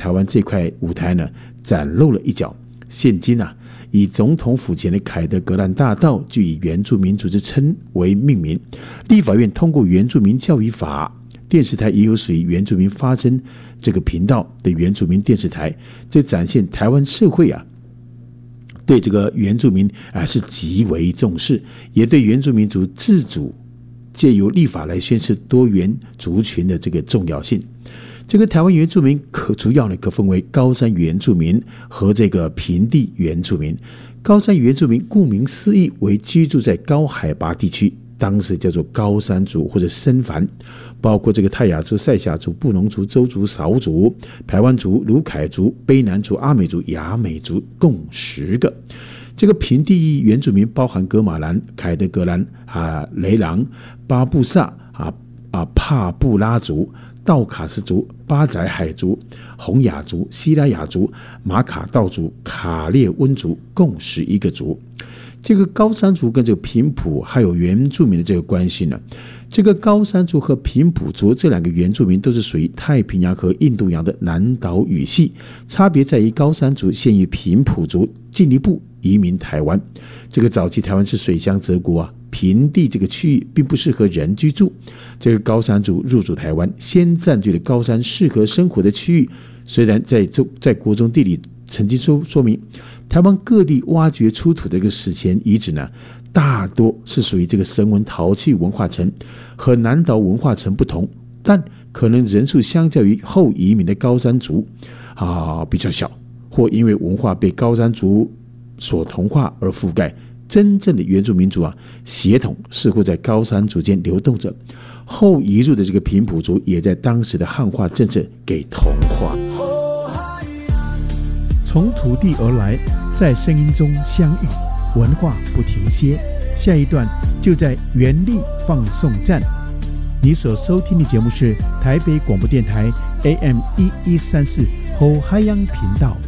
台湾这块舞台呢崭露了一角。现今啊，以总统府前的凯德格兰大道就以原住民族之称为命名。立法院通过原住民教育法，电视台也有属于原住民发声这个频道的原住民电视台，这展现台湾社会啊对这个原住民是极为重视，也对原住民族自主借由立法来宣示多元族群的这个重要性。这个台湾原住民主要可分为高山原住民和这个平地原住民。高山原住民顾名思义为居住在高海拔地区，当时叫做高山族或者僧蕃，包括这个泰雅族、赛夏族、布农族、邹族、韶族、排湾族、鲁凯族、卑南族、阿美族、雅美族，共10个。这个平地原住民包含噶玛兰、凯德格兰、雷朗、巴布萨、帕布拉族、道卡斯族、巴宰海族、洪雅族、西拉雅族、马卡道族、卡列温族，共11个族。这个高山族跟这个平埔还有原住民的这个关系呢，这个高山族和平埔族这2个原住民都是属于太平洋和印度洋的南岛语系，差别在于高山族先于平埔族进一步移民台湾。这个早期台湾是水乡泽国啊，平地这个区域并不适合人居住，这个高山族入主台湾，先占据了高山适合生活的区域。虽然在国中地理曾经说明，台湾各地挖掘出土的一个史前遗址呢，大多是属于这个绳文陶器文化层，和南岛文化层不同，但可能人数相较于后移民的高山族比较小，或因为文化被高山族所同化而覆盖。真正的原住民族血统似乎在高山族间流动着，后移入的这个平埔族也在当时的汉化政策给同化。 从土地而来，在声音中相遇，文化不停歇。下一段就在原力放送站。你所收听的节目是台北广播电台 AM1134 后海洋频道。